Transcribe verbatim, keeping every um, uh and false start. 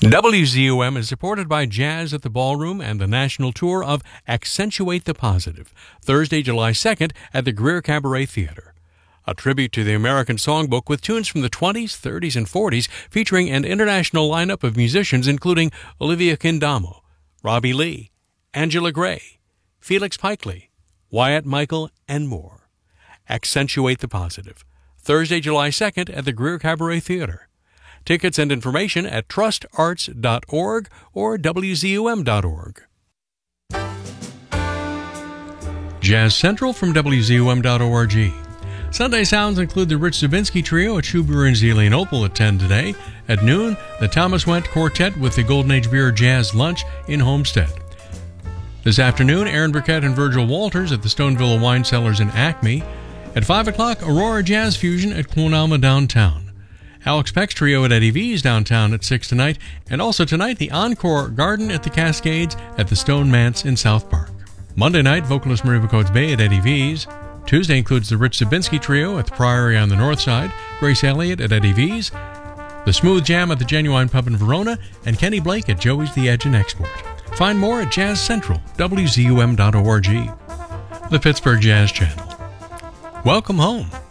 W Z U M is supported by Jazz at the Ballroom and the national tour of Accentuate the Positive, Thursday, July second at the Greer Cabaret Theater. A tribute to the American Songbook with tunes from the twenties, thirties, and forties, featuring an international lineup of musicians including Olivia Kindamo, Robbie Lee, Angela Gray, Felix Pikely, Wyatt Michael, and more. Accentuate the Positive, Thursday, July second at the Greer Cabaret Theater. Tickets and information at trust arts dot org or W Z U M dot org. Jazz Central from W Z U M dot org. Sunday sounds include the Rich Zabinski Trio at Schuber and Zealy and Opal at ten today. At noon, the Thomas Wendt Quartet with the Golden Age Beer Jazz Lunch in Homestead. This afternoon, Aaron Burkett and Virgil Walters at the Stonevilla Wine Cellars in Acme. At five o'clock, Aurora Jazz Fusion at Quonalma Downtown. Alex Peck's Trio at Eddie V's downtown at six tonight, and also tonight the Encore Garden at the Cascades at the Stone Manse in South Park. Monday night, vocalist Marie Coates Bay at Eddie V's. Tuesday includes the Rich Zabinski Trio at the Priory on the North Side, Grace Elliott at Eddie V's, the Smooth Jam at the Genuine Pub in Verona, and Kenny Blake at Joey's The Edge in Export. Find more at Jazz Central, W Z U M dot org. The Pittsburgh Jazz Channel. Welcome home.